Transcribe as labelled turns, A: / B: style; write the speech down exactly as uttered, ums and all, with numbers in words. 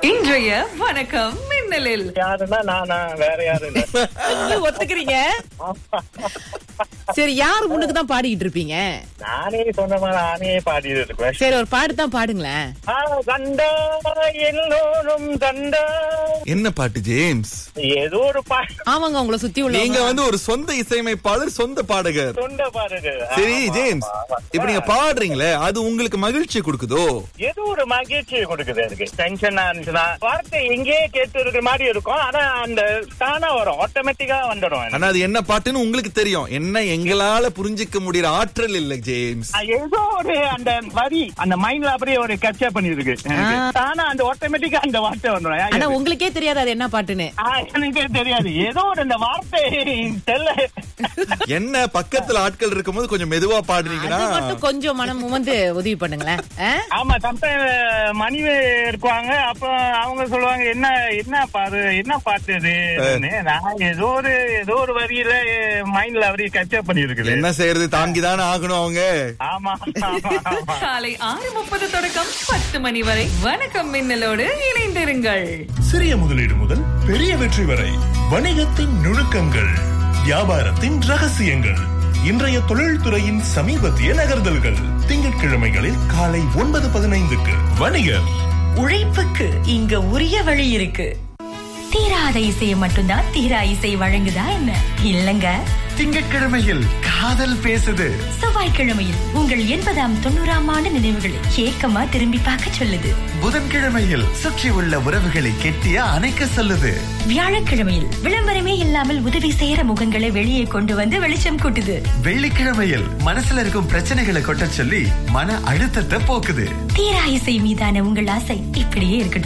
A: இன்றைய வணக்கம் மின்னலில்
B: யாருன்னா நானா, வேற யாரும் இல்ல.
C: நீங்க ஒத்துக்கிறீங்க? சரி, யார் முன்னுக்கு தான் பாடிக்கிட்டு இருப்பீங்க?
B: நானே சொந்தமா நானே பாடிட்டு இருப்பேன்.
C: சரி, ஒரு பாட்டு தான் பாடுங்களேன்.
B: ஆ, கண்டா எல்லோரும் கண்டா.
D: என்ன பாட்டு ஜேம்ஸ்?
B: ஏதோ ஒரு பாட்டு.
C: ஆமாங்க, உங்களை சுத்தி உள்ள
D: நீங்க வந்து ஒரு சொந்த இசையமைப்பாளர், சொந்த பாடகர்.
B: சொந்த பாருங்க.
D: சரி
B: ஆமா,
D: ஜேம்ஸ்,
B: ஆமா.
D: இப்ப நீங்க பாடுறீங்களே, அது உங்களுக்கு மகிழ்ச்சி கொடுக்குதோ?
B: ஏதோ ஒரு மகிழ்ச்சி கொடுக்குது எனக்கு. டென்ஷனா இருந்துச்சுன்னா வார்த்தை எங்கேயே கேட்டு இருக்கிற மாதிரி இருக்கும். ஆனா அந்த தானா வரும், ஆட்டோமேட்டிக்கா வந்துடும் எனக்கு.
D: ஆனா அது என்ன பாட்டுன்னு உங்களுக்கு தெரியும். என்ன எங்களால புரிஞ்சுக்க முடியற ஆற்றல் இல்ல ஜேம்ஸ்.
B: ஆ, ஏதோ ஒரு அந்த வரி அந்த மைண்ட்ல அப்படியே ஒரு கேப்சர் பண்ணிருக்கு எனக்கு. தானா அந்த ஆட்டோமேட்டிக்கா அந்த வார்த்தை வந்துடும்.
C: ஆனா உங்களுக்கே தெரியாது அது என்ன பாட்டுன்னு.
B: ஆ, எனக்கே தெரியாது. ஏதோ ஒரு அந்த வார்த்தை தெரியல.
D: என்ன பக்கத்துல ஆட்கள் இருக்கும்போது கொஞ்சம் மெதுவா பாடுறீங்கன்னா
C: அது மட்டும் கொஞ்சம் மனம் வந்து உதவி பண்ணுங்களேன். ஆ?
B: ஆமா, சம்டைம் மணிவே இருக்குவாங்க. அப்ப அவங்க சொல்லுவாங்க, என்ன என்ன பாரு என்ன பாட்டு இது. நான் ஏதோ ஒரு ஏதோ ஒரு வரியில மைண்ட்ல அப்படியே கேப்சர் பண்ணிருக்குது.
D: என்ன செய்யறது, தாங்கிதானே ஆகணும் அவங்க.
B: ஆமா, ஆமா, ஆமா.
A: காலை ஆறு முப்பது தொடக்கம் பத்து மணி வரை வணக்கம் மின்னலோடு இணைந்திருங்கள்.
E: சிறிய முதலீடு முதல் பெரிய வெற்றி வரை வணிகத்தின் நுணுக்கங்கள், வியாபாரத்தின் ரகசியங்கள், இன்றைய தொழில்துறையின் சமீபத்திய நகர்தல்கள். திங்கட்கிழமைகளில் காலை ஒன்பது பதினைந்துக்கு வணிகர்.
F: உழைப்புக்கு இங்க உரிய வழி இருக்கு. தீராத இசையை மட்டும்தான் தீரா இசை வழங்குதா என்ன? இல்லங்க.
E: திங்கட்கிழமையில் காதல் பேசுது.
F: செவ்வாய்க்கிழமையில் உங்கள் எண்பதாம் தொண்ணூறாம் ஆண்டு நினைவுகளை ஏக்கமா திரும்பி பார்க்க சொல்லுது.
E: புதன்கிழமையில் சுற்றி உள்ள உறவுகளை கெட்டியா அணைக்க சொல்லுது.
F: வியாழக்கிழமையில் விளம்பரமே இல்லாமல் உதவி செய்யற முகங்களை வெளியே கொண்டு வந்து வெளிச்சம் கூட்டுது.
E: வெள்ளிக்கிழமையில் மனசுல இருக்கும் பிரச்சனைகளை கொட்ட சொல்லி மன அழுத்தத்தை போக்குது.
F: தீரா இசை மீதான உங்கள் ஆசை இப்படியே இருக்கட்டும்.